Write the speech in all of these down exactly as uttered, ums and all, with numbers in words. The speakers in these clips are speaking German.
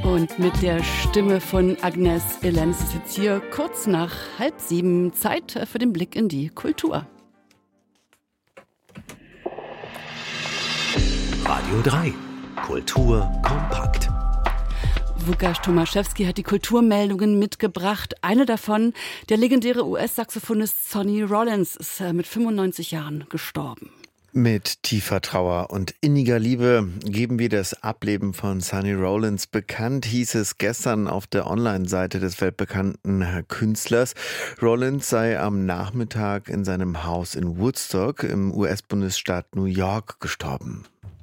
Und mit der Stimme von Agnes Elenz ist jetzt hier kurz nach halb sieben Zeit für den Blick in die Kultur. Radio drei. Kultur kompakt. Łukasz Tomaszewski hat die Kulturmeldungen mitgebracht. Eine davon, der legendäre U S-Saxophonist Sonny Rollins, ist mit fünfundneunzig Jahren gestorben. Mit tiefer Trauer und inniger Liebe geben wir das Ableben von Sonny Rollins bekannt, hieß es gestern auf der Online-Seite des weltbekannten Künstlers. Rollins sei am Nachmittag in seinem Haus in Woodstock im U S-Bundesstaat New York gestorben.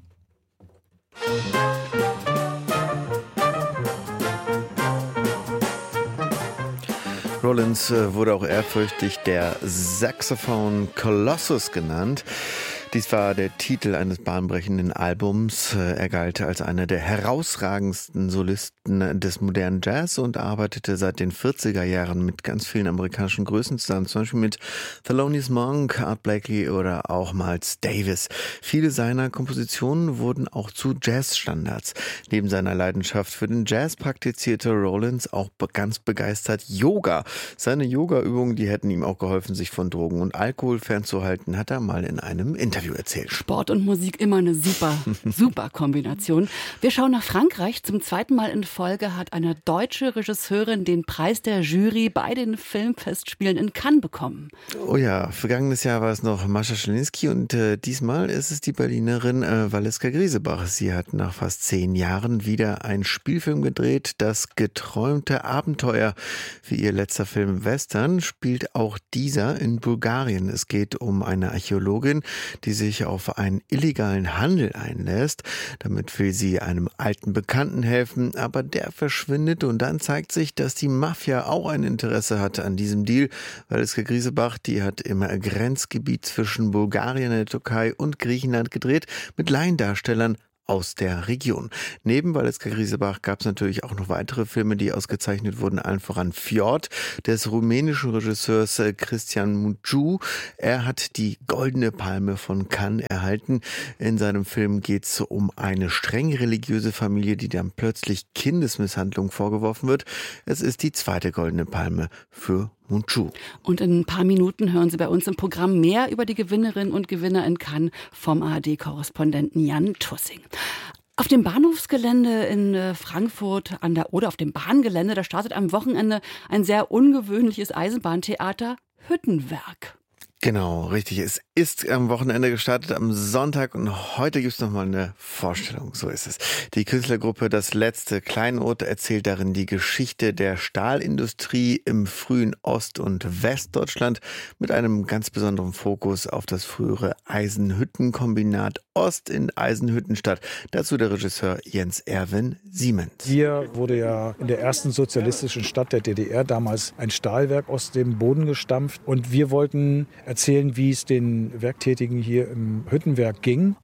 Rollins wurde auch ehrfürchtig der Saxophone Colossus genannt. Dies war der Titel eines bahnbrechenden Albums. Er galt als einer der herausragendsten Solisten des modernen Jazz und arbeitete seit den vierziger Jahren mit ganz vielen amerikanischen Größen zusammen, zum Beispiel mit Thelonious Monk, Art Blakey oder auch Miles Davis. Viele seiner Kompositionen wurden auch zu Jazzstandards. Neben seiner Leidenschaft für den Jazz praktizierte Rollins auch ganz begeistert Yoga. Seine Yoga-Übungen, die hätten ihm auch geholfen, sich von Drogen und Alkohol fernzuhalten, hat er mal in einem Interview erzählt. Sport und Musik immer eine super, super Kombination. Wir schauen nach Frankreich. Zum zweiten Mal in Folge hat eine deutsche Regisseurin den Preis der Jury bei den Filmfestspielen in Cannes bekommen. Oh ja, vergangenes Jahr war es noch Mascha Schelinski und äh, diesmal ist es die Berlinerin äh, Valeska Griesebach. Sie hat nach fast zehn Jahren wieder einen Spielfilm gedreht. Das geträumte Abenteuer. Wie ihr letzter Film Western spielt auch dieser in Bulgarien. Es geht um eine Archäologin, die sich auf einen illegalen Handel einlässt. Damit will sie einem alten Bekannten helfen, aber der verschwindet und dann zeigt sich, dass die Mafia auch ein Interesse hat an diesem Deal. Valeska Griesebach, die hat im Grenzgebiet zwischen Bulgarien, der Türkei und Griechenland gedreht, mit Laiendarstellern aus der Region. Neben Valeska Griesebach gab es natürlich auch noch weitere Filme, die ausgezeichnet wurden, allen voran Fjord des rumänischen Regisseurs Cristian Mungiu. Er hat die Goldene Palme von Cannes erhalten. In seinem Film geht es um eine streng religiöse Familie, die dann plötzlich Kindesmisshandlung vorgeworfen wird. Es ist die zweite Goldene Palme für Mungiu. Und in ein paar Minuten hören Sie bei uns im Programm mehr über die Gewinnerinnen und Gewinner in Cannes vom A R D-Korrespondenten Jan Tussing. Auf dem Bahnhofsgelände in Frankfurt an der Oder auf dem Bahngelände, da startet am Wochenende ein sehr ungewöhnliches Eisenbahntheater, Hüttenwerk. Genau, richtig. Es ist am Wochenende gestartet, am Sonntag, und heute gibt es nochmal eine Vorstellung. So ist es. Die Künstlergruppe Das letzte Kleinod erzählt darin die Geschichte der Stahlindustrie im frühen Ost- und Westdeutschland mit einem ganz besonderen Fokus auf das frühere Eisenhüttenkombinat Ost in Eisenhüttenstadt. Dazu der Regisseur Jens Erwin Siemens. Hier wurde ja in der ersten sozialistischen Stadt der D D R damals ein Stahlwerk aus dem Boden gestampft, und wir wollten erzählen, wie es den Werktätigen hier im Hüttenwerk ging.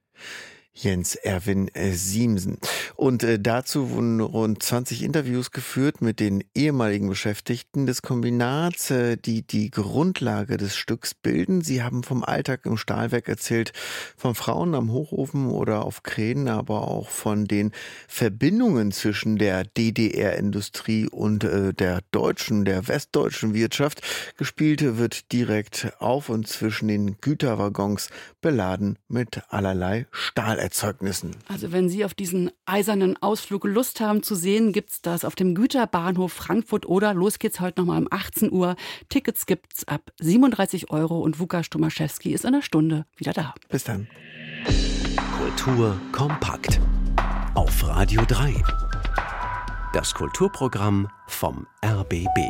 Jens Erwin Siemsen. Und äh, dazu wurden rund zwanzig Interviews geführt mit den ehemaligen Beschäftigten des Kombinats, äh, die die Grundlage des Stücks bilden. Sie haben vom Alltag im Stahlwerk erzählt, von Frauen am Hochofen oder auf Kränen, aber auch von den Verbindungen zwischen der D D R-Industrie und äh, der deutschen, der westdeutschen Wirtschaft. Gespielt wird direkt auf und zwischen den Güterwaggons, beladen mit allerlei Stahlerzeugnissen. Also wenn Sie auf diesen eisernen Ausflug Lust haben zu sehen, gibt's das auf dem Güterbahnhof Frankfurt Oder. Los geht's heute nochmal um achtzehn Uhr. Tickets gibt's ab siebenunddreißig Euro und Łukasz Tomaszewski ist in einer Stunde wieder da. Bis dann. Kultur kompakt. Auf Radio drei. Das Kulturprogramm vom R B B.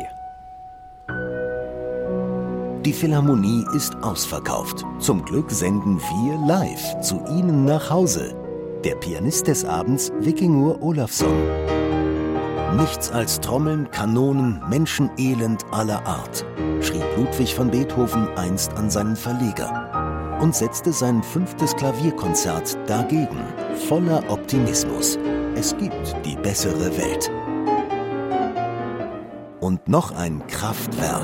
Die Philharmonie ist ausverkauft. Zum Glück senden wir live zu Ihnen nach Hause. Der Pianist des Abends, Vikingur Olafsson. Nichts als Trommeln, Kanonen, Menschenelend aller Art, schrieb Ludwig van Beethoven einst an seinen Verleger und setzte sein fünftes Klavierkonzert dagegen, voller Optimismus. Es gibt die bessere Welt. Und noch ein Kraftwerk.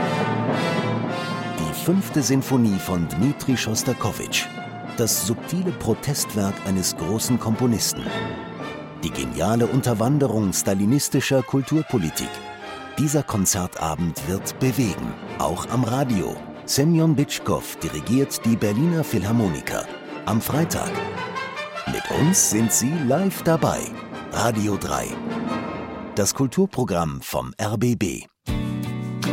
Die fünfte Sinfonie von Dmitri Schostakowitsch. Das subtile Protestwerk eines großen Komponisten. Die geniale Unterwanderung stalinistischer Kulturpolitik. Dieser Konzertabend wird bewegen, auch am Radio. Semjon Bitschkow dirigiert die Berliner Philharmoniker. Am Freitag. Mit uns sind Sie live dabei. Radio drei. Das Kulturprogramm vom R B B.